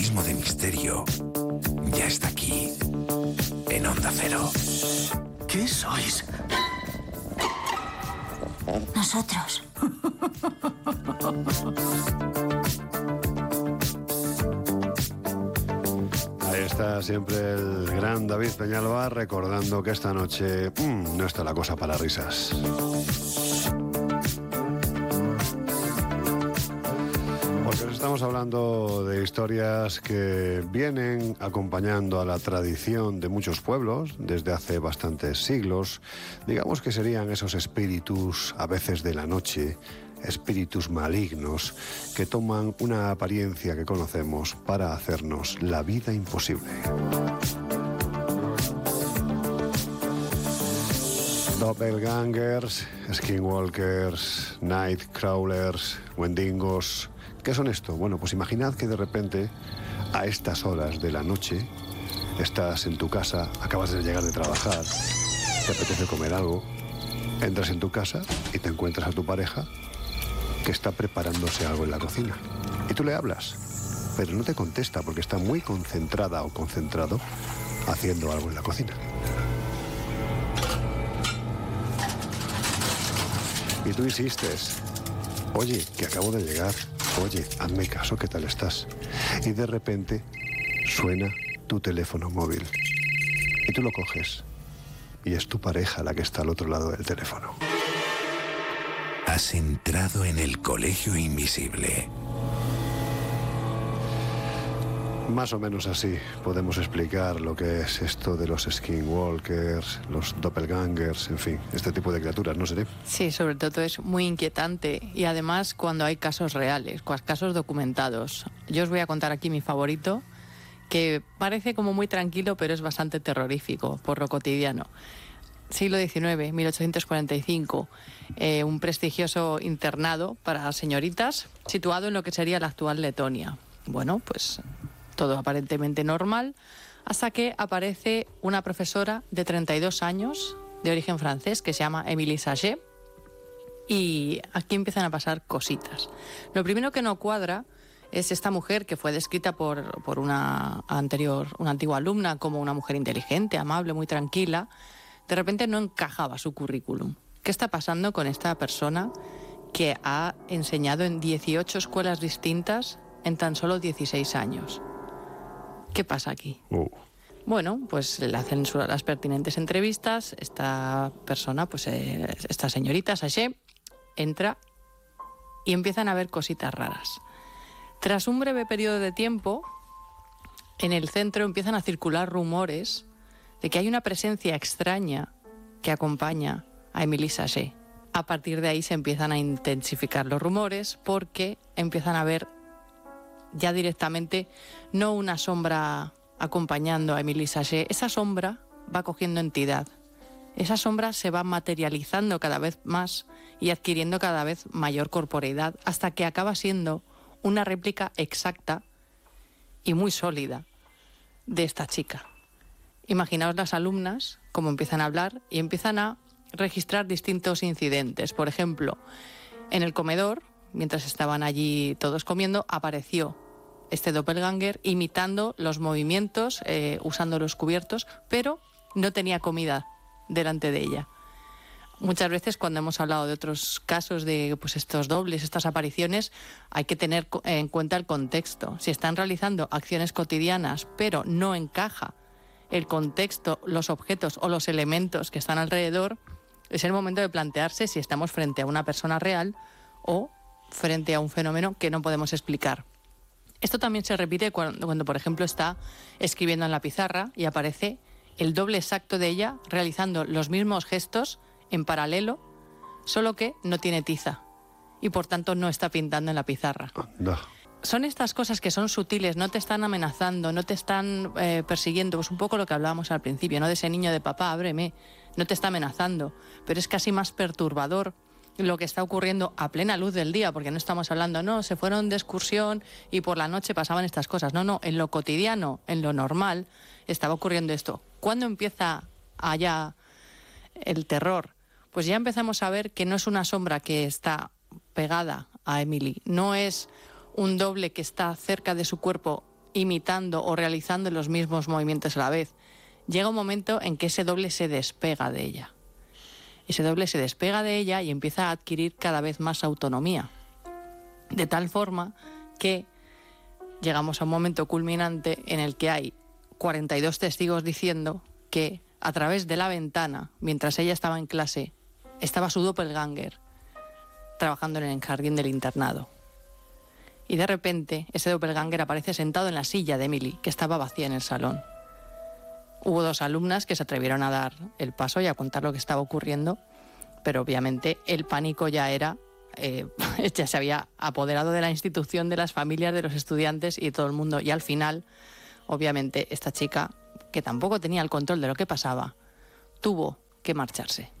de misterio ya está aquí, en Onda Cero. ¿Qué sois? Nosotros. Ahí está siempre el gran David Peñalba recordando que esta noche no está la cosa para risas. Porque os estamos hablando de historias que vienen acompañando a la tradición de muchos pueblos desde hace bastantes siglos. Digamos que serían esos espíritus, a veces de la noche, espíritus malignos que toman una apariencia que conocemos para hacernos la vida imposible. Doppelgangers, skinwalkers, nightcrawlers, wendigos. ¿Qué son esto? Bueno, pues imaginad que de repente, a estas horas de la noche, estás en tu casa, acabas de llegar de trabajar, te apetece comer algo, entras en tu casa y te encuentras a tu pareja que está preparándose algo en la cocina. Y tú le hablas, pero no te contesta porque está muy concentrada o concentrado haciendo algo en la cocina. Y tú insistes, oye, que acabo de llegar, oye, hazme caso, ¿qué tal estás? Y de repente suena tu teléfono móvil y tú lo coges y es tu pareja la que está al otro lado del teléfono. Has entrado en el colegio invisible. Más o menos así podemos explicar lo que es esto de los skinwalkers, los doppelgangers, en fin, este tipo de criaturas, ¿no seré? Sí, sobre todo es muy inquietante y además cuando hay casos reales, casos documentados. Yo os voy a contar aquí mi favorito, que parece como muy tranquilo, pero es bastante terrorífico por lo cotidiano. Siglo XIX, 1845, un prestigioso internado para señoritas situado en lo que sería la actual Letonia. Bueno, pues todo aparentemente normal, hasta que aparece una profesora de 32 años, de origen francés, que se llama Émilie Saget, y aquí empiezan a pasar cositas. Lo primero que no cuadra es esta mujer que fue descrita por una antigua alumna como una mujer inteligente, amable, muy tranquila. De repente no encajaba su currículum. ¿Qué está pasando con esta persona que ha enseñado en 18 escuelas distintas en tan solo 16 años? ¿Qué pasa aquí? Bueno, pues le hacen las pertinentes entrevistas. Esta persona, pues esta señorita Saget, entra y empiezan a ver cositas raras. Tras un breve periodo de tiempo, en el centro empiezan a circular rumores de que hay una presencia extraña que acompaña a Émilie Saget. A partir de ahí se empiezan a intensificar los rumores porque empiezan a ver ya directamente no una sombra acompañando a Émilie Saget, esa sombra va cogiendo entidad. Esa sombra se va materializando cada vez más y adquiriendo cada vez mayor corporeidad hasta que acaba siendo una réplica exacta y muy sólida de esta chica. Imaginaos las alumnas cómo empiezan a hablar y empiezan a registrar distintos incidentes. Por ejemplo, en el comedor, mientras estaban allí todos comiendo, apareció este doppelganger imitando los movimientos, usando los cubiertos, pero no tenía comida delante de ella. Muchas veces cuando hemos hablado de otros casos de pues, estos dobles, estas apariciones, hay que tener en cuenta el contexto. Si están realizando acciones cotidianas, pero no encaja el contexto, los objetos o los elementos que están alrededor, es el momento de plantearse si estamos frente a una persona real o frente a un fenómeno que no podemos explicar. Esto también se repite cuando, por ejemplo, está escribiendo en la pizarra y aparece el doble exacto de ella realizando los mismos gestos en paralelo, solo que no tiene tiza y por tanto no está pintando en la pizarra. No. Son estas cosas que son sutiles, no te están amenazando, no te están persiguiendo, pues un poco lo que hablábamos al principio, ¿no? De ese niño de papá, ábreme, no te está amenazando, pero es casi más perturbador lo que está ocurriendo a plena luz del día, porque no estamos hablando, no, se fueron de excursión y por la noche pasaban estas cosas, no, en lo cotidiano, en lo normal, estaba ocurriendo esto. ¿Cuándo empieza allá el terror? Pues ya empezamos a ver que no es una sombra que está pegada a Émilie, no es un doble que está cerca de su cuerpo imitando o realizando los mismos movimientos a la vez. Llega un momento en que ese doble se despega de ella. Ese doble se despega de ella y empieza a adquirir cada vez más autonomía. De tal forma que llegamos a un momento culminante en el que hay 42 testigos diciendo que a través de la ventana, mientras ella estaba en clase, estaba su doppelganger trabajando en el jardín del internado. Y de repente ese doppelganger aparece sentado en la silla de Emily, que estaba vacía en el salón. Hubo 2 alumnas que se atrevieron a dar el paso y a contar lo que estaba ocurriendo, pero obviamente el pánico ya era... ya se había apoderado de la institución, de las familias, de los estudiantes y de todo el mundo. Y al final, obviamente, esta chica, que tampoco tenía el control de lo que pasaba, tuvo que marcharse.